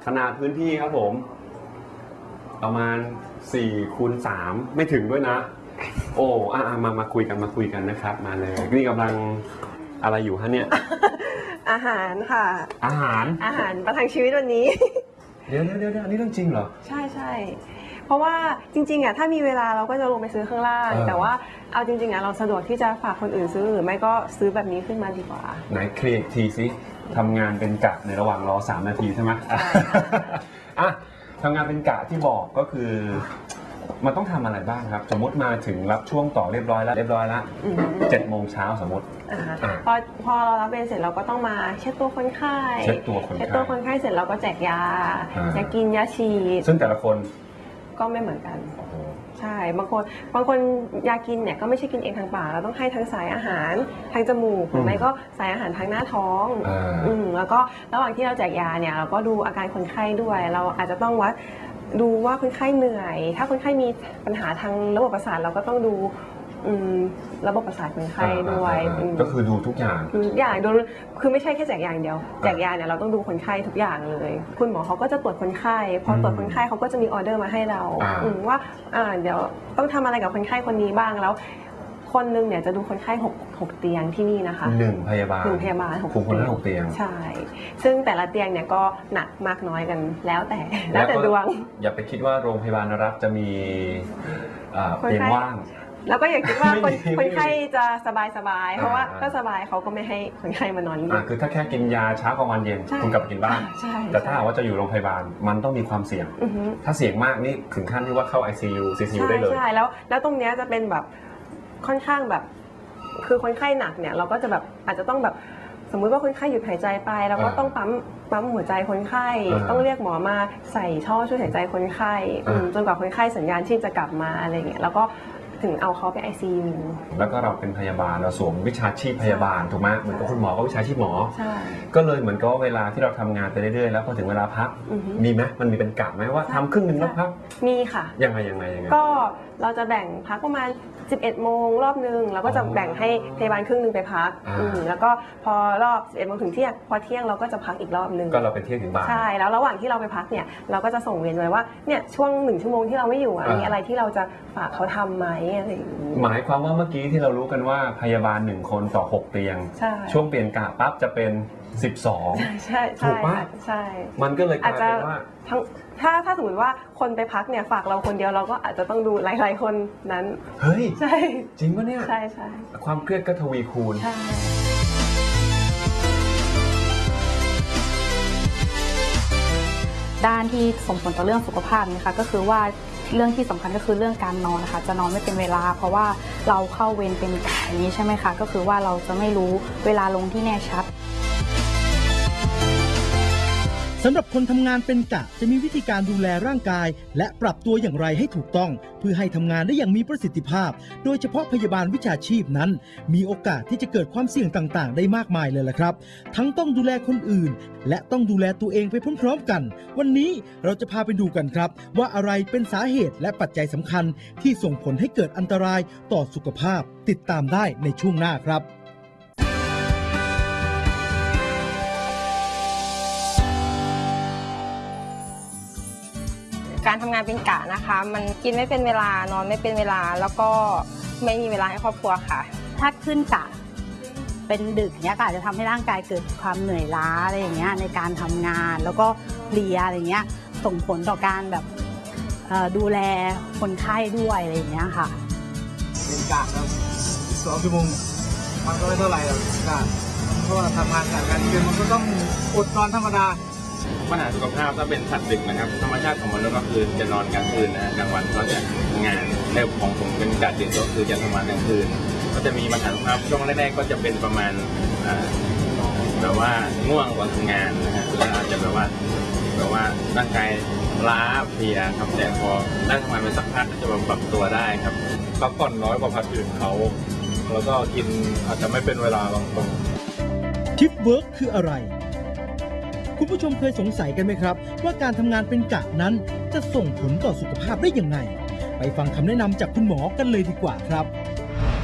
ขนาดพื้นที่ครับผมประมาณ4 คูณ 3ไม่ถึงด้วยนะโอ้มาคุยกันนะครับมาเลยนี่กำลังอะไรอยู่ฮะเนี่ยอาหารค่ะอาหารประทังชีวิตวันนี้เดี๋ยวอันนี้เรื่องจริงเหรอใช่เพราะว่าจริงๆถ้ามีเวลาเราก็จะลงไปซื้อข้างล่างแต่ว่าเอาจริงๆเราสะดวกที่จะฝากคนอื่นซื้อหรือไม่ก็ซื้อแบบนี้ขึ้นมาดีกว่าไหนเคลียร์ทีสิทำงานเป็นกะในระหว่างรอ3 นาทีใช่ไหมทำงานเป็นกะที่บอกก็คือมันต้องทำอะไรบ้างครับสมมติมาถึงรับช่วงต่อเรียบร้อยแล้ว7 โมงเช้าสมมติพอเรารับเวรเสร็จเราก็ต้องมาเช็ดตัวคนไข้เช็ดตัวคนไข้เสร็จเราก็แจกยากินยาฉีดซึ่งแต่ละคนก็ไม่เหมือนกันใช่บางคนยากินเนี่ยก็ไม่ใช่กินเองทางปากเราต้องให้ทางสายอาหารทางจมูกหรือไม่ก็สายอาหารทางหน้าท้องแล้วก็ระหว่างที่เราแจกยาเนี่ยเราก็ดูอาการคนไข้ด้วยเราอาจจะต้องดูว่าคนไข้เหนื่อยถ้าคนไข้มีปัญหาทางระบบประสาทเราก็ต้องดูระบบประสาทคนไข้ด้วยก็คือดูทุกอย่างดูคือไม่ใช่แค่แจกยาอย่างเดียวแจกยาเนี่ยเราต้องดูคนไข้ทุกอย่างเลยคุณหมอเขาก็จะตรวจคนไข้พอตรวจคนไข้เขาก็จะมีออเดอร์มาให้เราว่าเดี๋ยวต้องทำอะไรกับคนไข้คนนี้บ้างแล้วคนนึงเนี่ยจะดูคนไข้6 เตียงที่นี่นะคะ 1 พยาบาล6 คนละ6 เตียงใช่ซึ่งแต่ละเตียงเนี่ยก็หนักมากน้อยกันแล้วแต่ดวงอย่าไปคิดว่าโรงพยาบาลรัฐจะมีเตียงว่างแล้วก็อย่าคิดว่าคนไข้จะสบายเพราะว่าถ้าสบายเขาก็ไม่ให้คนไข้มานอนคือถ้าแค่กินยาเช้ากลางวันเย็นคุณกลับไปกินบ้านแต่ถ้าหากว่าจะอยู่โรงพยาบาลมันต้องมีความเสี่ยงถ้าเสี่ยงมากนี่ถึงขั้นที่ว่าเข้า ICU CCU ได้เลยใช่แล้วตรงนี้จะเป็นแบบค่อนข้างแบบคือคนไข้หนักเนี่ยเราก็จะแบบอาจจะต้องแบบสมมุติว่าคนไข้หยุดหายใจไปเราก็ต้องปั๊มหัวใจคนไข้ต้องเรียกหมอมาใส่ท่อช่วยหายใจคนไข้จนกว่าคนไข้สัญญาณชีพจะกลับมาอะไรเงี้ยแล้วก็ถึงเอาเขาไป ICU แล้วก็เราเป็นพยาบาลเราสวมวิชาชีพพยาบาลถูกไหมเหมือนกับคุณหมอก็วิชาชีพหมอก็เลยเหมือนกับเวลาที่เราทำงานไปเรื่อยๆแล้วพอถึงเวลาพักมีไหมมันมีเป็นกะไหมว่าทำครึ่งนึงแล้วพักมีค่ะยังไงก็เราจะแบ่งพักประมาณ11 โมงรอบนึงแล้วก็จะแบ่งให้พยาบาลครึ่งนึงไปพักแล้วก็พอรอบ11 โมงถึงเที่ยงพอเที่ยงเราก็จะพักอีกรอบนึงก็เราเป็นเที่ยงถึงบ่ายใช่แล้วระหว่างที่เราไปพักเนี่ยเราก็จะส่งเวรไว้ว่าเนี่ยช่วง1 ชั่วโมงที่เราไม่อยู่มีอะไรที่เราจะฝากเขาทำไหมอะไรอย่างนี้หมายความว่าเมื่อกี้ที่เรารู้กันว่าพยาบาล1 คนต่อ6 เตียงช่วงเปลี่ยนกะปั๊บจะเป็น12 ใช่ถูกปะใช่มันก็เลยกลายเป็นว่าถ้าสมมติว่าคนไปพักเนี่ยฝากเราคนเดียวเราก็อาจจะต้องดูหลายๆคนนั้นเฮ้ยใช่จริงปะเนี่ยใช่ความเครียดก็ทวีคูณด้านที่ส่งผลต่อเรื่องสุขภาพนะคะก็คือว่าเรื่องที่สำคัญก็คือเรื่องการนอนนะคะจะนอนไม่เป็นเวลาเพราะว่าเราเข้าเวรเป็นกะอย่างนี้ใช่ไหมคะก็คือว่าเราจะไม่รู้เวลาลงที่แน่ชัดสำหรับคนทำงานเป็นกะจะมีวิธีการดูแลร่างกายและปรับตัวอย่างไรให้ถูกต้องเพื่อให้ทำงานได้อย่างมีประสิทธิภาพโดยเฉพาะพยาบาลวิชาชีพนั้นมีโอกาสที่จะเกิดความเสี่ยงต่างๆได้มากมายเลยล่ะครับทั้งต้องดูแลคนอื่นและต้องดูแลตัวเองไปพร้อมๆกันวันนี้เราจะพาไปดูกันครับว่าอะไรเป็นสาเหตุและปัจจัยสำคัญที่ส่งผลให้เกิดอันตรายต่อสุขภาพติดตามได้ในช่วงหน้าครับการทำงานเป็นกะนะคะมันกินไม่เป็นเวลานอนไม่เป็นเวลาแล้วก็ไม่มีเวลาให้ครอบครัวค่ะถ้าขึ้นกะเป็นดึกเนี้ยก็อาจจะทำให้ร่างกายเกิดความเหนื่อยล้าอะไรอย่างเงี้ยในการทำงานแล้วก็เพลียอะไรเงี้ยส่งผลต่อการแบบดูแลคนไข้ด้วยอะไรอย่างเงี้ยค่ะเป็นกะครับ2 ชั่วโมงมันก็ไม่เท่าไหร่หรอกกะเพราะว่าทำงานจากการเรียนมันก็ต้องอดนอนธรรมดาปัญหาสุขภาพถ้าเป็นสัตว์ดึกนะครับธรรมชาติของมนุษย์ก็คือจะนอนกลางคืนนะกลางวันก็จะทำงานในของผมเป็นกะดึกก็คือจะทำงานกลางคืนก็จะมีปัญหาสุขภาพช่วงแรกๆก็จะเป็นประมาณแบบว่าง่วงก่อนทำงานนะฮะแล้วอาจจะแบบว่าร่างกายล้าเพลียครับแต่พอได้ทำงานไปสักพักก็จะปรับตัวได้ครับพักผ่อนน้อยกว่าพักอื่นเขาแล้วก็กินอาจจะไม่เป็นเวลาบางคนทิปเวิร์กคืออะไรคุณผู้ชมเคยสงสัยกันไหมครับว่าการทำงานเป็นกะนั้นจะส่งผลต่อสุขภาพได้ยังไงไปฟังคำแนะนำจากคุณหมอกันเลยดีกว่าครับ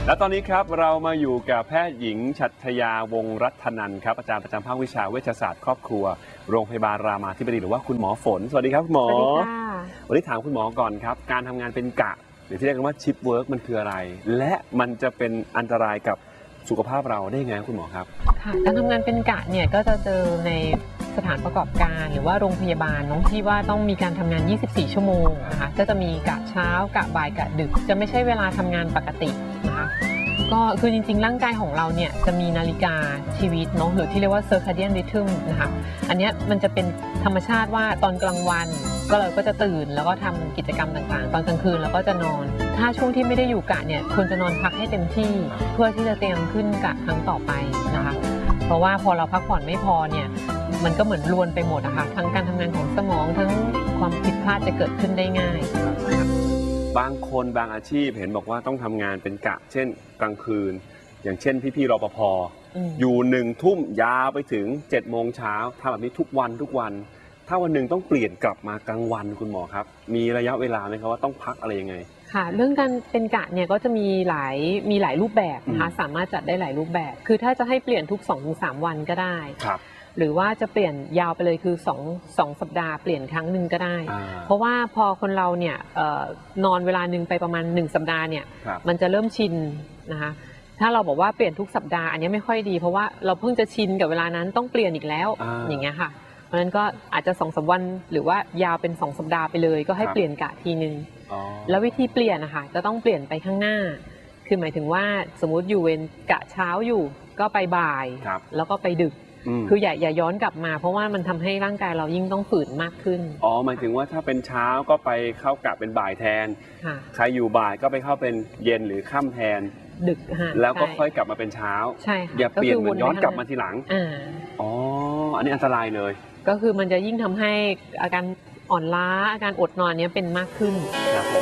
และตอนนี้ครับเรามาอยู่กับแพทย์หญิงชัชยาวงศ์รัตนันท์ครับอาจารย์ประจำภาควิชาเวชศาสตร์ครอบครัวโรงพยาบาลรามาธิบดีหรือว่าคุณหมอฝนสวัสดีครับคุณหมอสวัสดีค่ะวันนี้ถามคุณหมอก่อนครับการทำงานเป็นกะหรือที่เรียกกันว่าชิปเวิร์กมันคืออะไร และมันจะเป็นอันตรายกับสุขภาพเราได้ยังไงคุณหมอครับค่ะการทำงานเป็นกะเนี่ยก็จะเจอในสถานประกอบการหรือว่าโรงพยาบาลเนาะที่ว่าต้องมีการทำงาน 24 ชั่วโมงนะคะก็จะมีกะเช้ากะบ่ายกะดึกจะไม่ใช่เวลาทำงานปกตินะคะก็คือจริงๆร่างกายของเราเนี่ยจะมีนาฬิกาชีวิตเนาะหรือที่เรียกว่า circadian rhythm นะคะอันเนี้ยมันจะเป็นธรรมชาติว่าตอนกลางวันก็เราก็จะตื่นแล้วก็ทำกิจกรรมต่างๆตอนกลางคืนเราก็จะนอนถ้าช่วงที่ไม่ได้อยู่กะเนี่ยควรจะนอนพักให้เต็มที่เพื่อที่จะเตรียมขึ้นกะครั้งต่อไปนะคะเพราะว่าพอเราพักผ่อนไม่พอเนี่ยมันก็เหมือนรวนไปหมดอะค่ะทั้งการทำงานของสมองทั้งความผิดพลาดจะเกิดขึ้นได้ง่ายบางคนบางอาชีพเห็นบอกว่าต้องทำงานเป็นกะเช่นกลางคืน อย่างเช่นพี่ๆรปภอยู่1 ทุ่มยาวไปถึง7 โมงเช้าทำแบบนี้ทุกวันถ้าวันหนึ่งต้องเปลี่ยนกลับมากลางวันคุณหมอครับมีระยะเวลาไหมครับว่าต้องพักอะไรยังไงค่ะเรื่องการเป็นกะเนี่ยก็จะมีหลายรูปแบบนะคะสามารถจัดได้หลายรูปแบบคือถ้าจะให้เปลี่ยนทุก 2-3 วันก็ได้ครับหรือว่าจะเปลี่ยนยาวไปเลยคือ2 สัปดาห์เปลี่ยนครั้งหนึ่งก็ได้เพราะว่าพอคนเราเนี่ยนอนเวลาหนึ่งไปประมาณ1 สัปดาห์เนี่ยมันจะเริ่มชินนะคะถ้าเราบอกว่าเปลี่ยนทุกสัปดาห์อันนี้ไม่ค่อยดีเพราะว่าเราเพิ่งจะชินกับเวลานั้นต้องเปลี่ยนอีกแล้วอย่างเงี้ยค่ะเพราะฉะนั้นก็อาจจะ2-3 วันหรือว่ายาวเป็น2 สัปดาห์ไปเลยก็ให้เปลี่ยนกะทีนึงแล้ววิธีเปลี่ยนนะคะจะต้องเปลี่ยนไปข้างหน้าคือหมายถึงว่าสมมุติอยู่เวรกะเช้าอยู่ก็ไปบ่ายแล้วก็ไปดึกคืออย่าย้อนกลับมาเพราะว่ามันทำให้ร่างกายเรายิ่งต้องฝืนมากขึ้นอ๋อหมายถึงว่าถ้าเป็นเช้าก็ไปเข้ากะเป็นบ่ายแทนใครอยู่บ่ายก็ไปเข้าเป็นเย็นหรือค่ำแทนดึกแล้วก็ค่อยกลับมาเป็นเช้าใช่อย่าเปลี่ยนเหมือนย้อนกลับมาทีหลังอ๋ออันนี้อันตรายเลยก็คือมันจะยิ่งทำให้อาการอ่อนล้าอาการอดนอนนี้เป็นมากขึ้นครับผม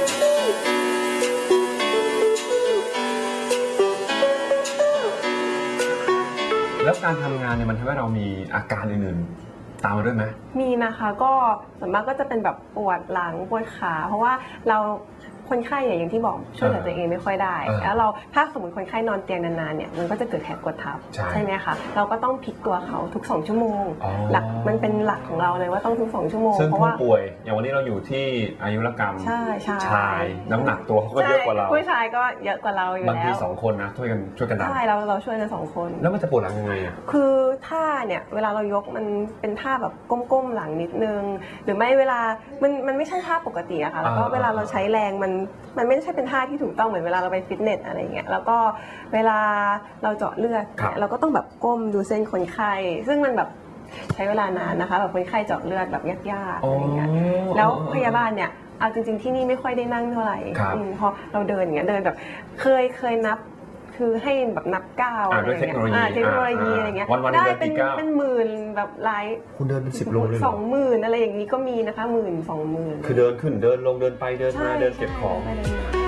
แล้วการทำงานเนี่ยมันทำให้เรามีอาการอื่นๆตามมาด้วยไหมมีนะคะก็ส่วนมากก็จะเป็นแบบปวดหลังปวดขาเพราะว่าเราคนไข้อย่างที่บอกช่วยเหลือตัวเองไม่ค่อยได้แล้วเราถ้าสมมติคนไข้นอนเตียงนานๆเนี่ยมันก็จะเกิดแผลกดทับใช่ไหมคะเราก็ต้องพลิกตัวเขาทุก2 ชั่วโมงหลักมันเป็นหลักของเราเลยว่าต้องทุก2 ชั่วโมงเพราะว่าป่วยอย่างวันนี้เราอยู่ที่อายุรกรรมชายน้ำหนักตัวเขาก็เยอะกว่าเราผู้ชายก็เยอะกว่าเราอยู่แล้วบางที2 คนนะช่วยกันดันใช่เราช่วยกัน2 คนแล้วมันจะปวดหลังยังไงอ่ะคือท่าเนี่ยเวลาเรายกมันเป็นท่าแบบก้มๆหลังนิดนึงหรือไม่เวลามันไม่ใช่ท่าปกติอะค่ะแล้วก็เวลาเราใช้แรงมันไม่ใช่เป็นท่าที่ถูกต้องเหมือนเวลาเราไปฟิตเนสอะไรเงี้ยแล้วก็เวลาเราเจาะเลือดเราก็ต้องแบบก้มดูเส้นคนไข้ซึ่งมันแบบใช้เวลานานนะคะแบบคนไข้เจาะเลือดแบบยากๆอะไรเงี้ยแล้วพยาบาลเนี่ยเอาจริงๆที่นี่ไม่ค่อยได้นั่งเท่าไหร่พอเราเดินอย่างเงี้ยเดินแบบเคยนับคือให้แบบนับก้าวอะไรเงี้ยเทคโนโลยีอะไรเงี้ยได้เป็นหมื่นแบบไลฟ์คุณเดินเป็น10 โลเลย 20,000อะไรอย่างนี้ก็มีนะคะ10,000 20,000 คือเดินขึ้นเดินลงเดินไปเดินมาเดินเก็บของ